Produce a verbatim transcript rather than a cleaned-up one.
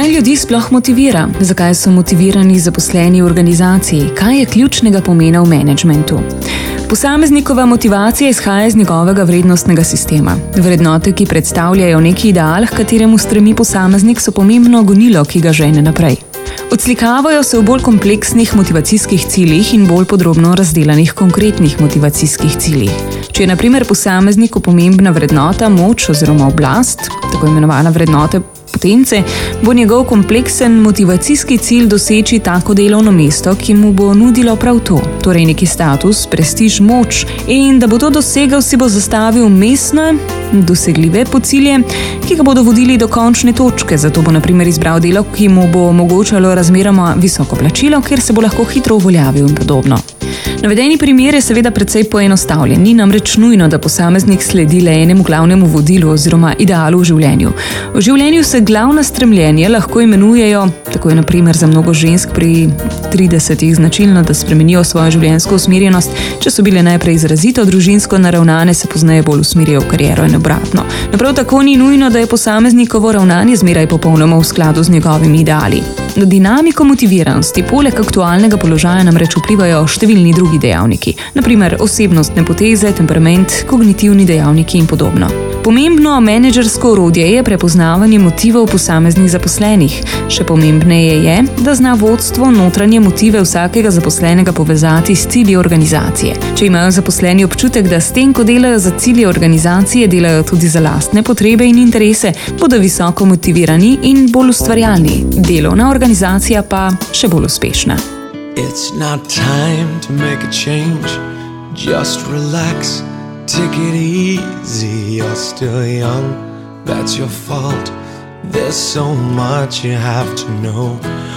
Kaj ljudi sploh motivira? Zakaj so motivirani zaposleni v organizaciji? Kaj je ključnega pomena v menedžmentu? Posameznikova motivacija izhaja iz njegovega vrednostnega sistema. Vrednote, ki predstavljajo neki ideal, h kateremu stremi posameznik, so pomembno gonilo, ki ga žene naprej. Odslikavajo se v bolj kompleksnih motivacijskih ciljih in bolj podrobno razdelanih konkretnih motivacijskih ciljih. Če je na primer posamezniku pomembna vrednota moč oziroma oblast, tako imenovana vrednote potence, bo njegov kompleksen motivacijski cilj doseči tako delovno mesto, ki mu bo nudilo prav to, torej neki status, prestiž, moč, in da bo to dosegel, si bo zastavil mestne, dosegljive cilje, ki ga bodo vodili do končne točke, zato bo na primer izbral delo, ki mu bo omogočalo razmeroma visoko plačilo, kjer se bo lahko hitro uveljavil in podobno. Navedeni primer je seveda precej poenostavljen, ni namreč nujno, da posameznik sledi le enemu glavnemu vodilu oziroma idealu v življenju. V življenju se glavna stremljenja lahko imenujejo, tako je na primer za mnogo žensk pri tridesetih značilno, da spremenijo svojo življenjsko usmerjenost, če so bile najprej izrazito družinsko naravnane, se pozneje bolj usmerijo v kariero in obratno. Prav tako ni nujno, da je posameznikovo ravnanje zmeraj popolnoma v skladu z njegovimi ideali. Na dinamiko motiviranosti poleg aktualnega položaja namreč vplivajo številni drugi dejavniki, na primer osebnostne poteze, temperament, kognitivni dejavniki in podobno. Pomembno menedžersko orodje je prepoznavanje motivov posameznih zaposlenih. Še pomembneje je, da zna vodstvo notranje motive vsakega zaposlenega povezati s cilji organizacije. Če imajo zaposleni občutek, da s tem, ko delajo za cilje organizacije, delajo tudi za lastne potrebe in interese, bodo visoko motivirani in bolj ustvarjalni. Delovna organizacija pa še bolj uspešna. It's not time to make a change. Just relax. Take it easy, you're still young, that's your fault. There's so much you have to know.